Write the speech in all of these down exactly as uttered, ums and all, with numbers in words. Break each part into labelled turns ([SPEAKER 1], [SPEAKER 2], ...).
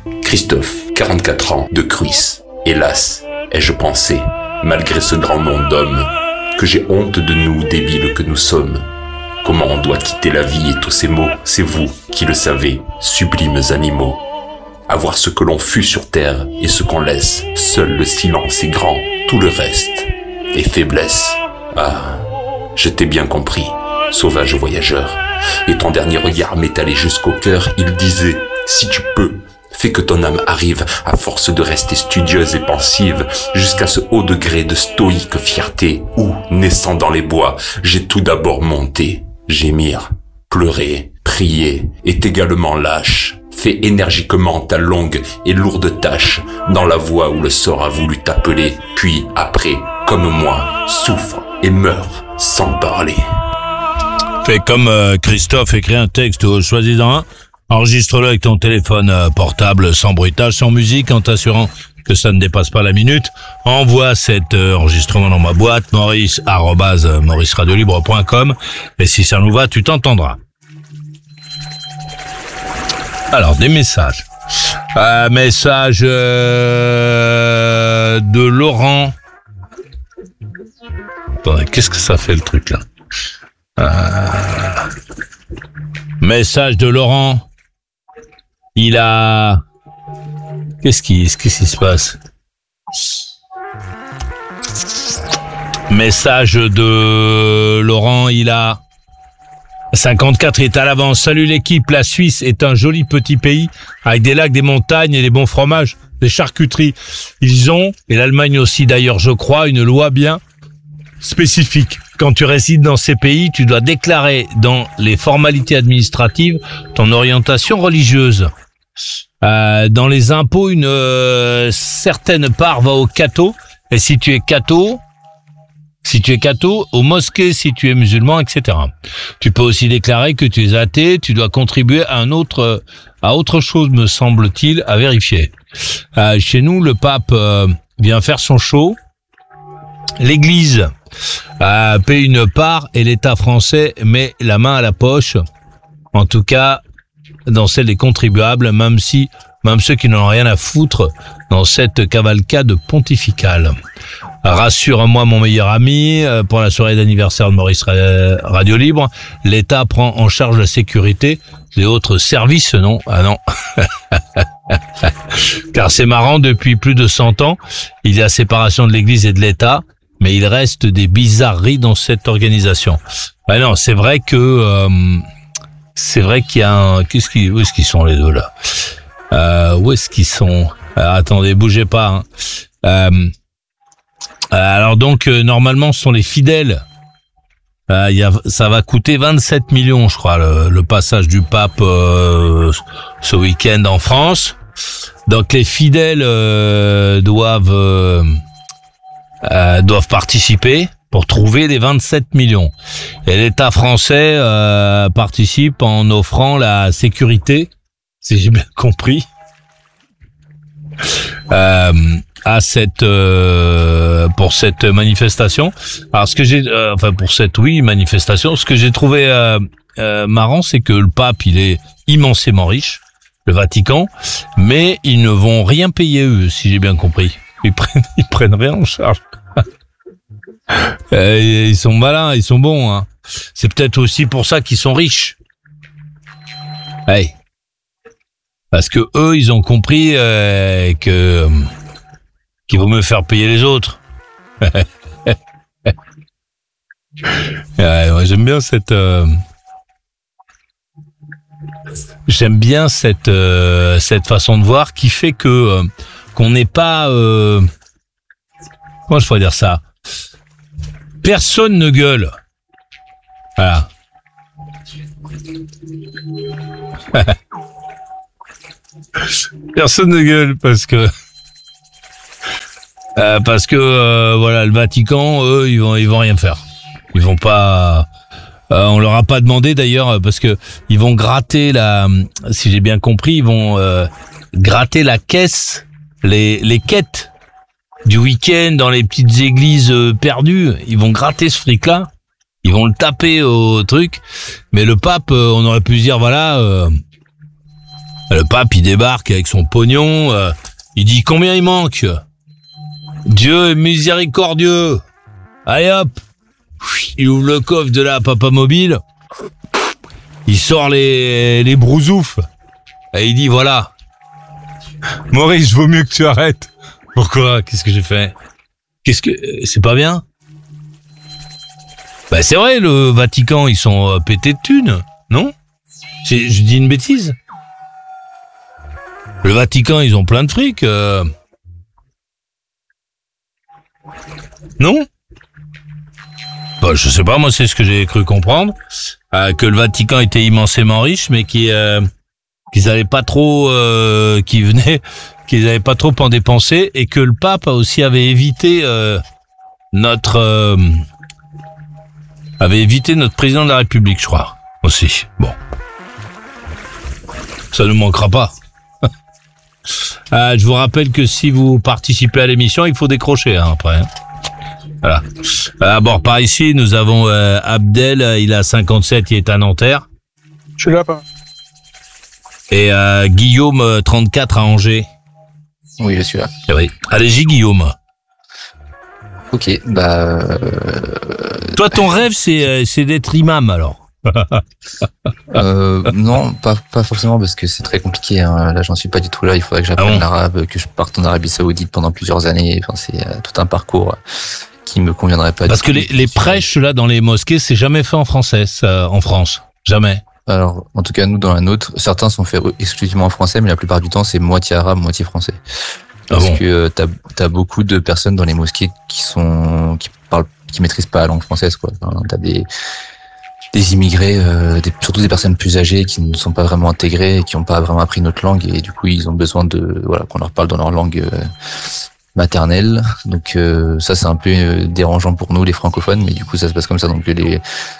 [SPEAKER 1] Christophe, quarante-quatre ans, de Cruis. Hélas, ai-je pensé, malgré ce grand nom d'homme, que j'ai honte de nous, débiles que nous sommes. Comment on doit quitter la vie et tous ces mots, c'est vous qui le savez, sublimes animaux. Avoir ce que l'on fut sur terre et ce qu'on laisse, seul le silence est grand, tout le reste est faiblesse. Ah, je t'ai bien compris, sauvage voyageur, et ton dernier regard m'est allé jusqu'au cœur, il disait, si tu peux, fais que ton âme arrive, à force de rester studieuse et pensive, jusqu'à ce haut degré de stoïque fierté, où, naissant dans les bois, j'ai tout d'abord monté. Gémir, pleurer, prier, est également lâche. Fais énergiquement ta longue et lourde tâche, dans la voie où le sort a voulu t'appeler, puis après, comme moi, souffre et meurt sans parler.
[SPEAKER 2] Fais comme euh, Christophe, écris un texte, choisis-en un. Enregistre-le avec ton téléphone euh, portable, sans bruitage, sans musique, en t'assurant que ça ne dépasse pas la minute. Envoie cet euh, enregistrement dans ma boîte, maurice arobase maurice radio libre point com, et si ça nous va, tu t'entendras. Alors, des messages. Un message euh, de Laurent. Attendez, qu'est-ce que ça fait le truc là ? euh, Message de Laurent. Il a... Qu'est-ce qui, qu'est-ce qui se passe ? Message de Laurent, il a... cinquante-quatre est à l'avance. Salut l'équipe, la Suisse est un joli petit pays avec des lacs, des montagnes et des bons fromages, des charcuteries. Ils ont, et l'Allemagne aussi d'ailleurs je crois, une loi bien spécifique. Quand tu résides dans ces pays, tu dois déclarer dans les formalités administratives ton orientation religieuse. Euh, dans les impôts, une euh, certaine part va au catho, et si tu es catho, si tu es catho, aux mosquées si tu es musulman, et cetera. Tu peux aussi déclarer que tu es athée, tu dois contribuer à un autre, à autre chose, me semble-t-il, à vérifier. Euh, chez nous, le pape euh, vient faire son show. L'Église euh, paie une part et l'État français met la main à la poche. En tout cas, dans celle des contribuables, même si, même ceux qui n'en ont rien à foutre dans cette cavalcade pontificale. Rassure-moi, mon meilleur ami, pour la soirée d'anniversaire de Maurice Radio Libre, l'État prend en charge la sécurité et autres services, non? Ah non. Car c'est marrant, depuis plus de cent ans, il y a séparation de l'Église et de l'État, mais il reste des bizarreries dans cette organisation. Ah non, c'est vrai que... Euh, c'est vrai qu'il y a un... Qu'est-ce qui... Où est-ce qu'ils sont les deux, là? Euh, où est-ce qu'ils sont? Alors, attendez, bougez pas. Hein. Euh, alors donc, euh, normalement, ce sont les fidèles. Euh, il y a, ça va coûter vingt-sept millions, je crois, le, le passage du pape euh, ce week-end en France. Donc, les fidèles euh, doivent euh, euh, doivent participer pour trouver les vingt-sept millions. Et l'État français euh, participe en offrant la sécurité, si j'ai bien compris, euh, à cette euh, pour cette manifestation. Alors ce que j'ai, euh, enfin pour cette oui manifestation, ce que j'ai trouvé euh, euh, marrant, c'est que le pape il est immensément riche, le Vatican, mais ils ne vont rien payer eux, si j'ai bien compris. Ils prennent ils prennent rien en charge. Euh, ils sont malins, ils sont bons. Hein. C'est peut-être aussi pour ça qu'ils sont riches. Hey. Parce que eux, ils ont compris euh, que euh, qu'il vaut mieux faire payer les autres. Ouais, moi, j'aime bien cette. Euh, j'aime bien cette euh, cette façon de voir qui fait que euh, qu'on n'est pas. Euh, comment je pourrais dire ça? Personne ne gueule. Voilà. Personne ne gueule parce que euh, parce que euh, voilà, le Vatican, eux, ils vont ils vont rien faire. Ils vont pas. Euh, on leur a pas demandé d'ailleurs parce que ils vont gratter la. Si j'ai bien compris, ils vont euh, gratter la caisse, les les quêtes du week-end dans les petites églises euh, perdues. Ils vont gratter ce fric-là. Ils vont le taper au truc. Mais le pape, euh, on aurait pu se dire voilà. Euh, Le pape, il débarque avec son pognon, euh, il dit combien il manque? Dieu est miséricordieux. Allez hop, il ouvre le coffre de la papa mobile, il sort les, les brousoufs, et il dit voilà, Maurice, vaut mieux que tu arrêtes. Pourquoi? Qu'est-ce que j'ai fait? Qu'est-ce que... C'est pas bien? Bah c'est vrai, le Vatican, ils sont euh, pétés de thunes, non? C'est, je dis une bêtise? Le Vatican, ils ont plein de fric. Euh... Non? Bah, je sais pas, moi c'est ce que j'ai cru comprendre. Euh, que le Vatican était immensément riche, mais qui, euh, qu'ils avaient pas trop... Euh, qui venaient... qu'ils avaient pas trop en dépenser, et que le pape aussi avait évité euh, notre... Euh, avait évité notre président de la République, je crois, aussi. Bon. Ça ne manquera pas. euh, je vous rappelle que si vous participez à l'émission, il faut décrocher hein, après. Hein. Voilà. Euh, bon, par ici, nous avons euh, Abdel, il a cinquante-sept, il est à Nanterre.
[SPEAKER 3] Je suis là, pas.
[SPEAKER 2] Et euh, Guillaume, trente-quatre, à Angers.
[SPEAKER 4] Oui, je suis là.
[SPEAKER 2] Oui. Allez-y, Guillaume.
[SPEAKER 4] Ok, bah... Euh...
[SPEAKER 2] Toi, ton rêve, c'est, c'est d'être imam, alors?
[SPEAKER 4] euh, non, pas, pas forcément, parce que c'est très compliqué. Hein. Là, j'en suis pas du tout là. Il faudrait que j'apprenne ah bon l'arabe, que je parte en Arabie Saoudite pendant plusieurs années. Enfin, c'est euh, tout un parcours qui me conviendrait pas.
[SPEAKER 2] Parce que les, les prêches, là, dans les mosquées, c'est jamais fait en français, ça, en France. Jamais.
[SPEAKER 4] Alors, en tout cas, nous, dans la nôtre, certains sont faits exclusivement en français, mais la plupart du temps, c'est moitié arabe, moitié français. Parce ah bon que euh, t'as, t'as beaucoup de personnes dans les mosquées qui sont, qui parlent, qui maîtrisent pas la langue française, quoi. Enfin, t'as des, des immigrés, euh, des, surtout des personnes plus âgées qui ne sont pas vraiment intégrées et qui n'ont pas vraiment appris notre langue, et du coup, ils ont besoin de, voilà, qu'on leur parle dans leur langue euh, maternelle. Donc, euh, ça, c'est un peu euh, dérangeant pour nous, les francophones, mais du coup, ça se passe comme ça. Donc, les,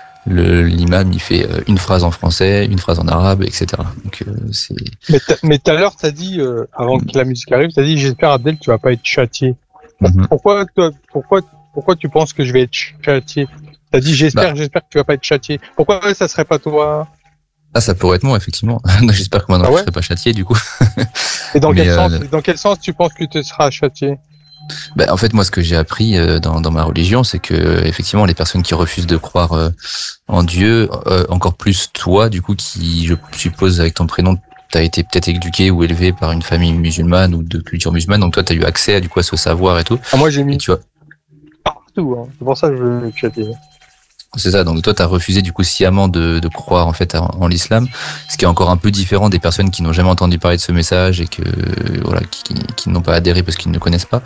[SPEAKER 4] Le, l'imam, il fait une phrase en français, une phrase en arabe, et cetera. Donc, euh, c'est...
[SPEAKER 3] Mais, mais tout à l'heure, t'as dit, euh, avant que la musique arrive, t'as dit, j'espère, Abdel, tu vas pas être châtié. Mm-hmm. Pourquoi, toi, pourquoi, pourquoi tu penses que je vais être châtié? T'as dit, j'espère, bah. j'espère que tu vas pas être châtié. Pourquoi ça serait pas toi?
[SPEAKER 4] Ah, ça pourrait être moi, effectivement. J'espère que moi non, ah ouais je serai pas châtié, du coup.
[SPEAKER 3] Et dans quel euh... sens, dans quel sens tu penses que tu seras châtié?
[SPEAKER 4] Bah, en fait, moi, ce que j'ai appris euh, dans, dans ma religion, c'est que effectivement, les personnes qui refusent de croire euh, en Dieu, euh, encore plus toi, du coup, qui, je suppose, avec ton prénom, t'as été peut-être éduqué ou élevé par une famille musulmane ou de culture musulmane, donc toi, t'as eu accès à du coup à ce savoir et tout.
[SPEAKER 3] Ah, moi, j'ai mis.
[SPEAKER 4] Et tu vois.
[SPEAKER 3] Partout. Hein. C'est pour ça que je veux châtier.
[SPEAKER 4] C'est ça. Donc toi, t'as refusé du coup sciemment de, de croire en fait en, en l'islam, ce qui est encore un peu différent des personnes qui n'ont jamais entendu parler de ce message et que voilà, qui, qui n'ont pas adhéré parce qu'ils ne connaissent pas.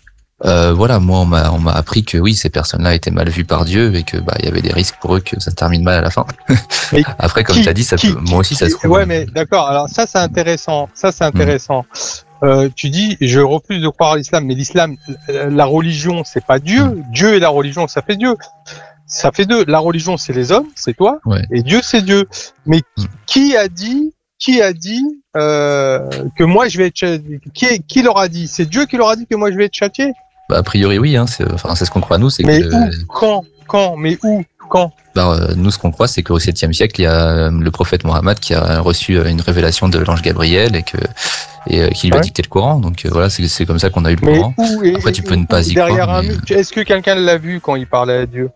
[SPEAKER 4] Euh, voilà, moi on m'a on m'a appris que oui, ces personnes-là étaient mal vues par Dieu et que bah il y avait des risques pour eux que ça se termine mal à la fin. Après, comme tu as dit, ça
[SPEAKER 3] qui,
[SPEAKER 4] peut, moi aussi ça se trouve.
[SPEAKER 3] Ouais, mais d'accord. Alors ça c'est intéressant. Ça c'est intéressant. Mmh. Euh, tu dis, je refuse de croire à l'islam, mais l'islam, la religion, c'est pas Dieu. Mmh. Dieu et la religion, ça fait Dieu. Ça fait deux. La religion, c'est les hommes, c'est toi, ouais. Et Dieu, c'est Dieu. Mais mmh. qui a dit, qui a dit euh, que moi je vais être châtié? Qui, qui leur a dit? C'est Dieu qui leur a dit que moi je vais être châtié?
[SPEAKER 4] Bah, a priori, oui. Hein, c'est, enfin, c'est ce qu'on croit nous. C'est
[SPEAKER 3] mais
[SPEAKER 4] que,
[SPEAKER 3] où, quand, quand, mais où, quand?
[SPEAKER 4] Bah, euh, nous, ce qu'on croit, c'est qu'au septième siècle, il y a euh, le prophète Mohammed qui a reçu euh, une révélation de l'ange Gabriel et que et euh, qui lui ouais. a dicté le Coran. Donc euh, voilà, c'est, c'est comme ça qu'on a eu le mais Coran. Où, et, Après, tu peux et, ne pas y
[SPEAKER 3] derrière
[SPEAKER 4] croire.
[SPEAKER 3] Un mais... Est-ce que quelqu'un l'a vu quand il parlait à Dieu?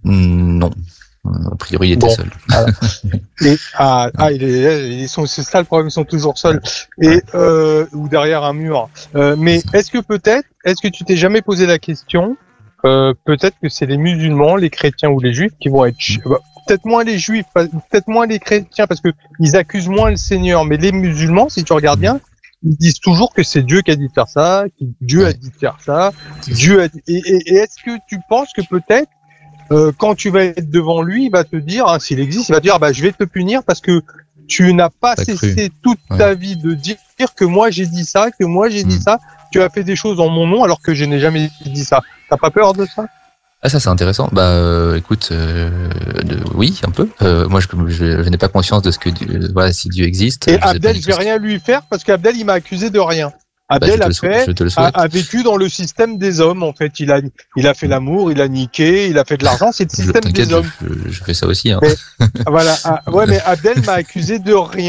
[SPEAKER 4] Non. A priori, il était bon, seul.
[SPEAKER 3] Voilà. Et, ah, ah, il est, ils sont, c'est ça le problème, ils sont toujours seuls. Et, euh, ou derrière un mur. Euh, mais est-ce que peut-être, est-ce que tu t'es jamais posé la question, euh, peut-être que c'est les musulmans, les chrétiens ou les juifs qui vont être, bah, peut-être moins les juifs, peut-être moins les chrétiens parce que ils accusent moins le Seigneur, mais les musulmans, si tu regardes bien, ils disent toujours que c'est Dieu qui a dit de faire ça, que Dieu a dit de faire ça, Dieu a dit, et, et, et est-ce que tu penses que peut-être, Euh, quand tu vas être devant lui, il va te dire, hein, s'il existe, il va te dire, bah, je vais te punir parce que tu n'as pas T'as cessé cru. toute ouais. ta vie de dire que moi j'ai dit ça, que moi j'ai mmh. dit ça, tu as fait des choses en mon nom alors que je n'ai jamais dit ça. T'as pas peur de ça?
[SPEAKER 4] Ah, ça c'est intéressant. Bah, euh, écoute, euh, de, oui, un peu. Euh, moi, je, je, je n'ai pas conscience de ce que, euh, voilà, si Dieu existe.
[SPEAKER 3] Et Abdel, je vais rien lui faire parce qu'Abdel, il m'a accusé de rien. Abdel bah, a, fait, a, a vécu dans le système des hommes, en fait. Il a, il a fait l'amour, il a niqué, il a fait de l'argent, c'est le système
[SPEAKER 4] je,
[SPEAKER 3] des hommes.
[SPEAKER 4] Je, je, je fais ça aussi, hein.
[SPEAKER 3] Mais, voilà. Ah, ouais, mais Abdel m'a accusé de rien.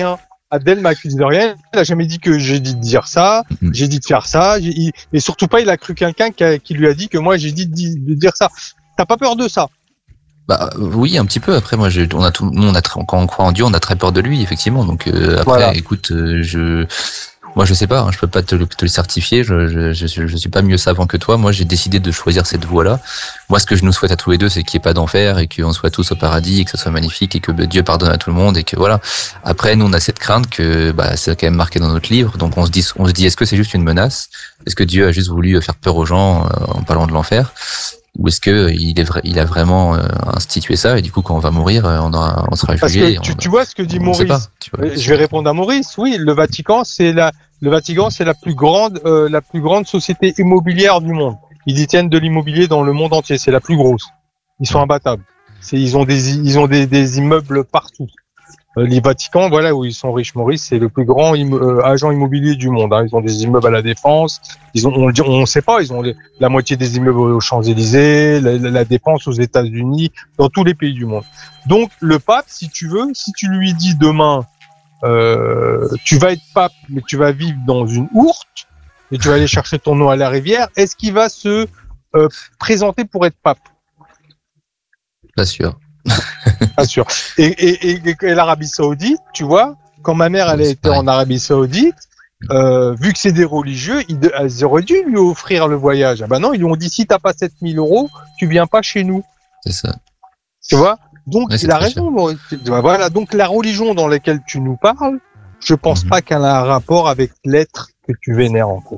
[SPEAKER 3] Abdel m'a accusé de rien. Il a jamais dit que j'ai dit de dire ça, mmh. j'ai dit de faire ça, j'ai, et surtout pas, il a cru quelqu'un qui, a, qui lui a dit que moi j'ai dit de, de dire ça. T'as pas peur de ça?
[SPEAKER 4] Bah oui, un petit peu. Après, moi, je, on a tout, nous, on a quand on croit en Dieu, on a très peur de lui, effectivement. Donc euh, après, voilà. écoute, euh, je, moi, je sais pas, hein, je peux pas te, te le certifier. Je, je, je, je suis pas mieux savant que toi. Moi, j'ai décidé de choisir cette voie-là. Moi, ce que je nous souhaite à tous les deux, c'est qu'il n'y ait pas d'enfer et qu'on soit tous au paradis, et que ça soit magnifique et que bah, Dieu pardonne à tout le monde et que voilà. Après, nous, on a cette crainte que bah, c'est quand même marqué dans notre livre. Donc, on se dit, on se dit, est-ce que c'est juste une menace? Est-ce que Dieu a juste voulu faire peur aux gens euh, en parlant de l'enfer? Ou est-ce que il est vrai, il a vraiment euh, institué ça et du coup quand on va mourir, on, aura, on sera
[SPEAKER 3] Parce
[SPEAKER 4] jugé.
[SPEAKER 3] Que tu,
[SPEAKER 4] on,
[SPEAKER 3] tu vois ce que dit Maurice.
[SPEAKER 4] Pas, tu vois,
[SPEAKER 3] je vais répondre à Maurice. Oui, le Vatican, c'est la, le Vatican, c'est la plus grande, euh, la plus grande société immobilière du monde. Ils détiennent de l'immobilier dans le monde entier. C'est la plus grosse. Ils sont imbattables. C'est, ils ont des, ils ont des, des immeubles partout. Euh, les Vaticans, voilà où ils sont riches. Maurice, c'est le plus grand im- euh, agent immobilier du monde. Hein. Ils ont des immeubles à la Défense. Ils ont, on, on sait pas, ils ont les, la moitié des immeubles aux Champs-Élysées, la, la, la Défense aux États-Unis, dans tous les pays du monde. Donc le pape, si tu veux, si tu lui dis demain, euh, tu vas être pape, mais tu vas vivre dans une hourte et tu vas aller chercher ton nom à la rivière, est-ce qu'il va se euh, présenter pour être pape?
[SPEAKER 4] Pas sûr.
[SPEAKER 3] Pas sûr. Et, et, et, et l'Arabie Saoudite, tu vois, quand ma mère elle a été en Arabie Saoudite, euh, vu que c'est des religieux, ils, ils auraient dû lui offrir le voyage. Ah ben non, ils lui ont dit si t'as pas sept mille euros, tu viens pas chez nous.
[SPEAKER 4] C'est ça.
[SPEAKER 3] Tu vois. Donc
[SPEAKER 4] ouais,
[SPEAKER 3] il a raison. Bon, voilà. Donc la religion dans laquelle tu nous parles, je pense mm-hmm. pas qu'elle a un rapport avec l'être que tu vénères en fait.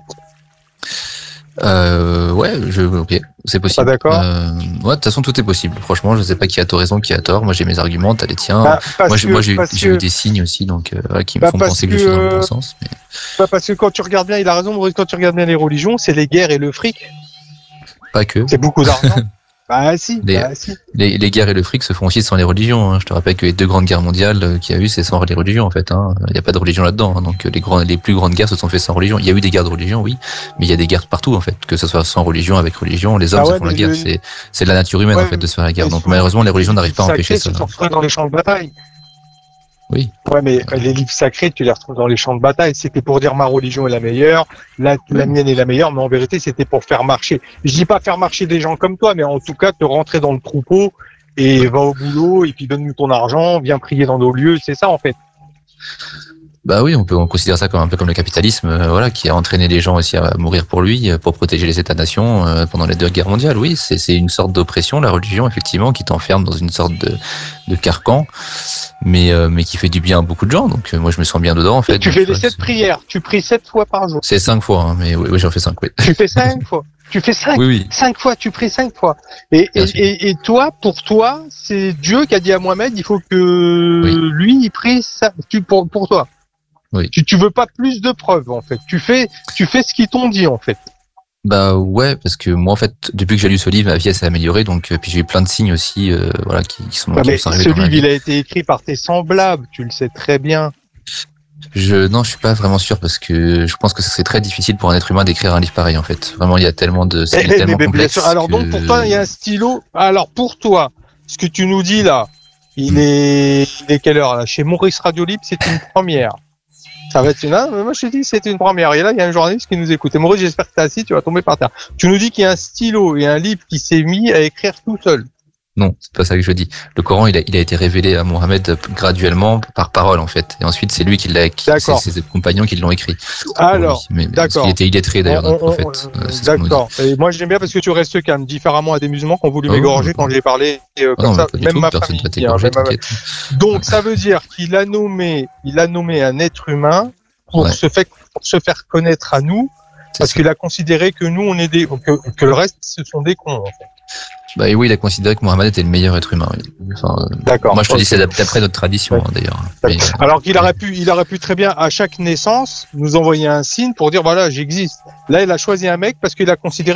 [SPEAKER 4] Euh, ouais, je, ok, c'est possible.
[SPEAKER 3] Pas d'accord.
[SPEAKER 4] Euh, ouais, de toute façon, tout est possible. Franchement, je sais pas qui a raison, qui a tort. Moi, j'ai mes arguments, t'as les tiens.
[SPEAKER 3] Bah,
[SPEAKER 4] moi, j'ai,
[SPEAKER 3] que,
[SPEAKER 4] moi, j'ai, j'ai
[SPEAKER 3] que...
[SPEAKER 4] eu des signes aussi, donc euh, ouais, qui me
[SPEAKER 3] bah,
[SPEAKER 4] font penser que, que je suis dans le bon sens. Mais...
[SPEAKER 3] Bah, parce que quand tu regardes bien, il a raison. Quand tu regardes bien les religions, c'est les guerres et le fric.
[SPEAKER 4] Pas que.
[SPEAKER 3] C'est beaucoup d'argent. Bah si,
[SPEAKER 4] les,
[SPEAKER 3] bah si.
[SPEAKER 4] Les, les guerres et le fric se font aussi sans les religions. Hein. Je te rappelle que les deux grandes guerres mondiales qu'il y a eu, c'est sans les religions en fait. Hein. Il n'y a pas de religion là-dedans. Hein. Donc les, grands, les plus grandes guerres se sont faites sans religion. Il y a eu des guerres de religion, oui, mais il y a des guerres partout en fait. Que ce soit sans religion, avec religion, les hommes ah ouais, se font la guerre. Le... C'est, c'est de la nature humaine ouais, en fait de se faire la guerre. Donc malheureusement, les religions n'arrivent pas à empêcher ça.
[SPEAKER 3] Ils sont dans les champs de bataille.
[SPEAKER 4] Oui.
[SPEAKER 3] Ouais, mais les livres sacrés, tu les retrouves dans les champs de bataille. C'était pour dire ma religion est la meilleure, la, oui. la mienne est la meilleure, mais en vérité, c'était pour faire marcher. Je dis pas faire marcher des gens comme toi, mais en tout cas, te rentrer dans le troupeau et va au boulot et puis donne-nous ton argent, viens prier dans nos lieux. C'est ça, en fait.
[SPEAKER 4] Bah oui, on peut considérer ça comme un peu comme le capitalisme, euh, voilà, qui a entraîné les gens aussi à mourir pour lui, pour protéger les États-nations euh, pendant les deux guerres mondiales. Oui, c'est, c'est une sorte d'oppression, la religion, effectivement, qui t'enferme dans une sorte de, de carcan, mais euh, mais qui fait du bien à beaucoup de gens. Donc euh, moi, je me sens bien dedans, en fait. Et
[SPEAKER 3] tu
[SPEAKER 4] donc,
[SPEAKER 3] fais les sept prières, tu pries sept fois par jour.
[SPEAKER 4] C'est cinq fois, hein, mais oui, oui, j'en fais cinq. Oui.
[SPEAKER 3] Tu fais cinq fois. Tu fais cinq,
[SPEAKER 4] oui, oui.
[SPEAKER 3] cinq fois, tu pries cinq fois. Et, et, et, et toi, pour toi, c'est Dieu qui a dit à Mohamed, il faut que oui. lui, il prie ça, tu, pour, pour toi.
[SPEAKER 4] Oui.
[SPEAKER 3] Tu, tu veux pas plus de preuves, en fait. Tu fais, tu fais ce qu'ils t'ont dit, en fait.
[SPEAKER 4] Bah ouais, parce que moi, en fait, depuis que j'ai lu ce livre, ma vie s'est améliorée, donc, puis j'ai eu plein de signes aussi, euh, voilà, qui, qui sont,
[SPEAKER 3] ouais,
[SPEAKER 4] qui
[SPEAKER 3] mais
[SPEAKER 4] sont arrivés
[SPEAKER 3] ce
[SPEAKER 4] dans ma
[SPEAKER 3] livre,
[SPEAKER 4] vie.
[SPEAKER 3] il a été écrit par tes semblables, tu le sais très bien.
[SPEAKER 4] Je, non, je suis pas vraiment sûr parce que je pense que c'est très difficile pour un être humain d'écrire un livre pareil, en fait. Vraiment, il y a tellement de, c'est
[SPEAKER 3] mais,
[SPEAKER 4] tellement
[SPEAKER 3] mais,
[SPEAKER 4] complexe.
[SPEAKER 3] Bien sûr. Alors
[SPEAKER 4] que...
[SPEAKER 3] donc, pour toi, il y a un stylo. Alors, pour toi, ce que tu nous dis là, il est, il est quelle heure, là? Chez Maurice Radio Libre, c'est une première. Ça va être une, hein, moi je te dis c'est une première. Et là il y a un journaliste qui nous écoute. Et Maurice, j'espère que t'es assis, tu vas tomber par terre. Tu nous dis qu'il y a un stylo et un livre qui s'est mis à écrire tout seul.
[SPEAKER 4] Non, c'est pas ça que je dis. Le Coran, il a, il a été révélé à Mohammed graduellement par parole en fait. Et ensuite c'est lui qui l'a, qui, c'est ses compagnons qui l'ont écrit.
[SPEAKER 3] Alors,
[SPEAKER 4] mais,
[SPEAKER 3] d'accord.
[SPEAKER 4] Il était illettré d'ailleurs, notre
[SPEAKER 3] on, on,
[SPEAKER 4] prophète.
[SPEAKER 3] On, euh, d'accord. Et moi j'aime bien parce que tu restes calme, différemment à des musulmans qui ont voulu oh, m'égorger oh, quand j'ai parlé euh, comme
[SPEAKER 4] non,
[SPEAKER 3] ça. Même
[SPEAKER 4] tout,
[SPEAKER 3] ma famille. Hein, même ma... Donc ça veut dire qu'il a nommé, il a nommé un être humain pour ouais. se faire, pour se faire connaître à nous, c'est parce ça. Qu'il a considéré que nous on est des, que, que le reste ce sont des cons en fait.
[SPEAKER 4] Bah oui, il a considéré que Mohammed était le meilleur être humain. Oui. Enfin,
[SPEAKER 3] d'accord.
[SPEAKER 4] Moi, je te
[SPEAKER 3] okay.
[SPEAKER 4] dis, c'est d'après notre tradition, ouais. hein, d'ailleurs.
[SPEAKER 3] Mais, alors qu'il aurait pu, il aurait pu très bien, à chaque naissance, nous envoyer un signe pour dire, voilà, j'existe. Là, il a choisi un mec parce qu'il a considéré